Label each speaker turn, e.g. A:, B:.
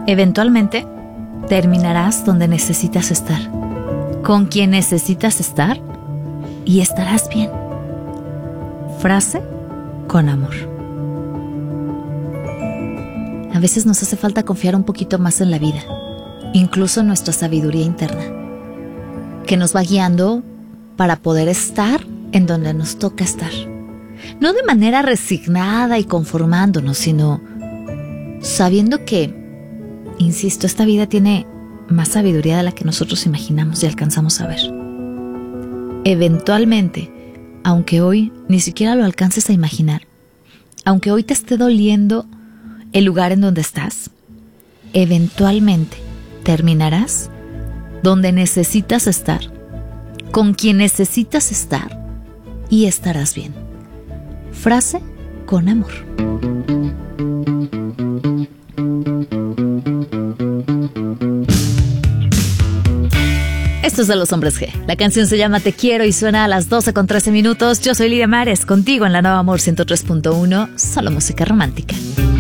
A: Eventualmente, terminarás donde necesitas estar, con quien necesitas estar, y estarás bien. Frase con amor. A veces nos hace falta confiar un poquito más en la vida, incluso en nuestra sabiduría interna, que nos va guiando para poder estar en donde nos toca estar. No de manera resignada y conformándonos, sino sabiendo que, insisto, esta vida tiene más sabiduría de la que nosotros imaginamos y alcanzamos a ver. Eventualmente, aunque hoy ni siquiera lo alcances a imaginar, aunque hoy te esté doliendo el lugar en donde estás, eventualmente terminarás donde necesitas estar, con quien necesitas estar, y estarás bien. Frase con amor. Esto es de Los Hombres G. La canción se llama Te Quiero y suena a las 12:13. Yo soy Lidia Mares, contigo en la Nueva Amor 103.1, solo música romántica.